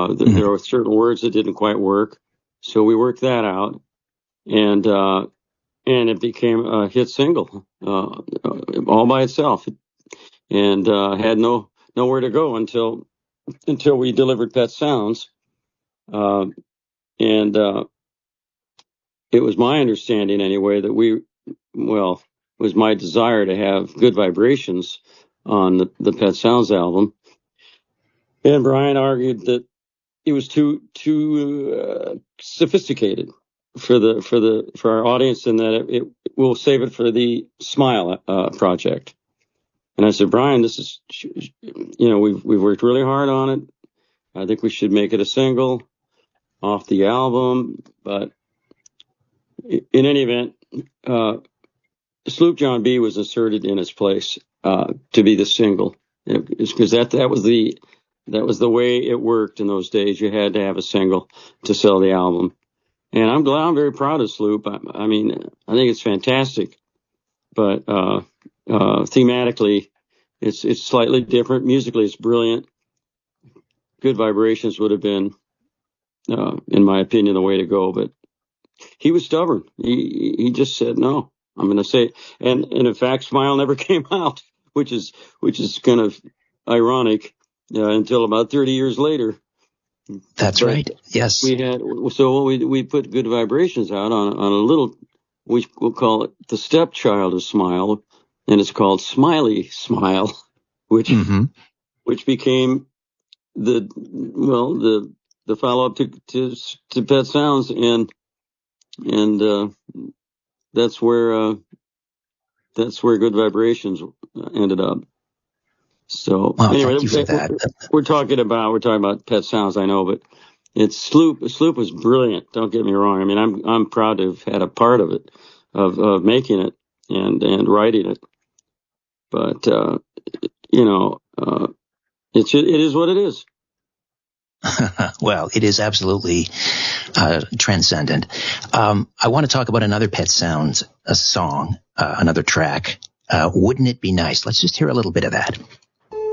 There were certain words that didn't quite work, so we worked that out, and it became a hit single all by itself, and had nowhere to go until we delivered Pet Sounds, and it was my understanding anyway that it was my desire to have Good Vibrations on the Pet Sounds album, and Brian argued that it was too sophisticated for our audience, and that it will save it for the Smile project. And I said, Brian, this is, we've worked really hard on it. I think we should make it a single off the album. But in any event, Sloop John B was inserted in its place to be the single, because that was the way it worked in those days. You had to have a single to sell the album. And I'm very proud of Sloop. I mean, I think it's fantastic, but thematically, it's slightly different. Musically, it's brilliant. Good Vibrations would have been, in my opinion, the way to go. But he was stubborn. He just said no. I'm going to say, and in fact, Smile never came out, which is kind of ironic until about 30 years later. That's right. Yes. We put Good Vibrations out on a little, we'll call it the stepchild of Smile, and it's called Smiley Smile, which became the follow up to Pet Sounds, and that's where Good Vibrations ended up. So anyway, thank you for that. We're talking about Pet Sounds, I know, but it's Sloop. Sloop was brilliant. Don't get me wrong. I mean, I'm proud to have had a part of it, of making it and writing it. But it is what it is. Well, it is absolutely transcendent. I want to talk about another Pet Sounds, a song, another track. Wouldn't It Be Nice? Let's just hear a little bit of that.